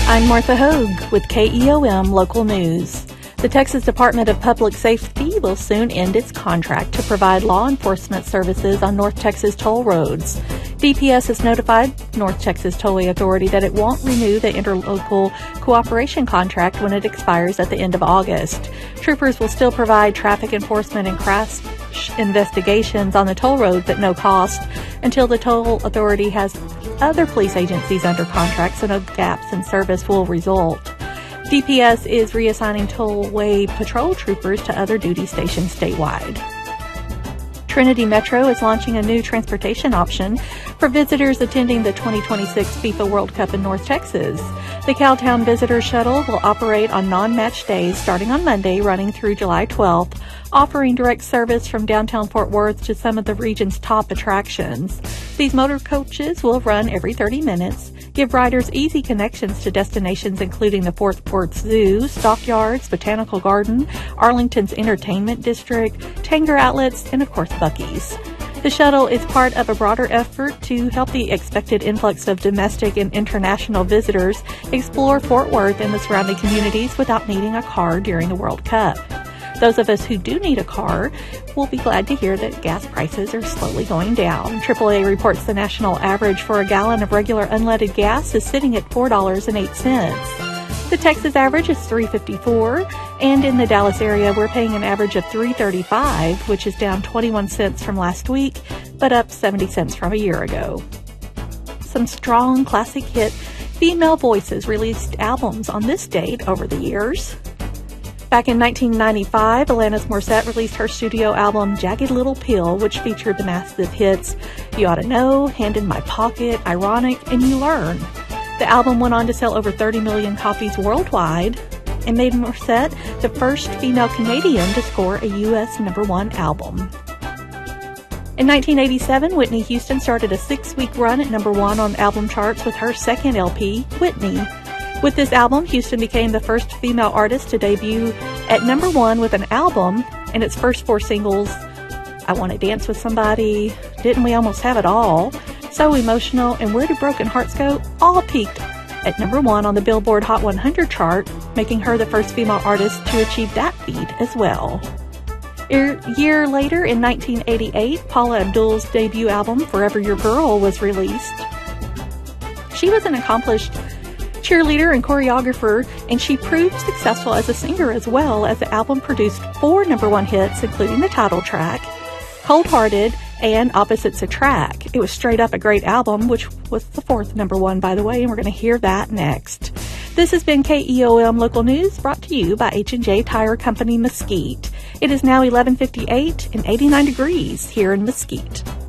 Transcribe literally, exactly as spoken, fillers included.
I'm Martha Hogue with K E O M Local News. The Texas Department of Public Safety will soon end its contract to provide law enforcement services on North Texas toll roads. D P S has notified North Texas Tollway Authority that it won't renew the interlocal cooperation contract when it expires at the end of August. Troopers will still provide traffic enforcement and crash investigations on the toll roads at no cost until the toll authority has other police agencies under contract, so no gaps in service will result. D P S is reassigning tollway patrol troopers to other duty stations statewide. Trinity Metro is launching a new transportation option for visitors attending the twenty twenty-six FIFA World Cup in North Texas. The Cowtown Visitor Shuttle will operate on non-match days starting on Monday, running through July twelfth, offering direct service from downtown Fort Worth to some of the region's top attractions. These motor coaches will run every thirty minutes, give riders easy connections to destinations including the Fort Worth Zoo, Stockyards, Botanical Garden, Arlington's Entertainment District, Tanger Outlets, and of course Buc-ee's. The shuttle is part of a broader effort to help the expected influx of domestic and international visitors explore Fort Worth and the surrounding communities without needing a car during the World Cup. Those of us who do need a car will be glad to hear that gas prices are slowly going down. triple A reports the national average for a gallon of regular unleaded gas is sitting at four dollars and eight cents. The Texas average is three dollars and fifty-four cents, and in the Dallas area, we're paying an average of three dollars and thirty-five cents, which is down twenty-one cents from last week, but up seventy cents from a year ago. Some strong classic hit female voices released albums on this date over the years. Back in nineteen ninety-five, Alanis Morissette released her studio album Jagged Little Pill, which featured the massive hits You Oughta Know, Hand in My Pocket, Ironic, and You Learn. The album went on to sell over thirty million copies worldwide and made Morissette the first female Canadian to score a U S number one album. In nineteen eighty-seven, Whitney Houston started a six-week run at number one on album charts with her second L P, Whitney. With this album, Houston became the first female artist to debut at number one with an album, and its first four singles, I Wanna Dance with Somebody, Didn't We Almost Have It All, So Emotional, and Where Do Broken Hearts Go, all peaked at number one on the Billboard Hot one hundred chart, making her the first female artist to achieve that feat as well. A year later, in nineteen eighty-eight, Paula Abdul's debut album, Forever Your Girl, was released. She was an accomplished cheerleader and choreographer, and she proved successful as a singer as well, as the album produced four number one hits, including the title track, Cold Hearted, and Opposites Attract. It was straight up a great album, which was the fourth number one, by the way, and we're going to hear that next. This has been K E O M Local News, brought to you by H and J Tire Company Mesquite. It is now eleven fifty-eight and eighty-nine degrees here in Mesquite.